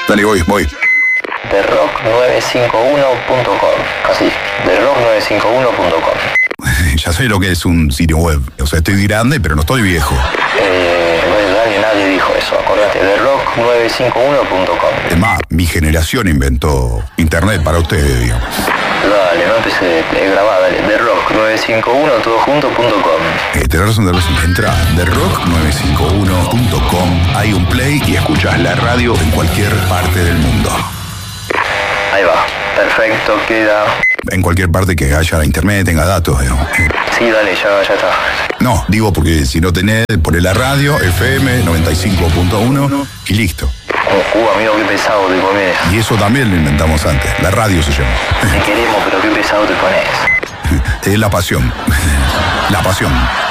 Dale, voy. TheRock951.com. Así, TheRock951.com. Ya sé lo que es un sitio web. O sea, estoy grande, pero no estoy viejo. Nadie dijo eso. Acordate, TheRock951.com. Es más, mi generación inventó internet para ustedes, digamos. Dale, no empecé grabada, dale. TheRock951todojunto.com. Tenés razón. Entra a TheRock951.com. Hay un play y escuchás la radio en cualquier parte del mundo. Ahí va, perfecto, queda. En cualquier parte que haya internet, tenga datos, digamos. Sí, dale, ya está. No, digo porque si no tenés, poné la radio, FM 95.1 y listo. Amigo, qué pesado te pones. Y eso también lo inventamos antes. La radio se llama. Te queremos, pero qué pesado te pones. Es la pasión. La pasión.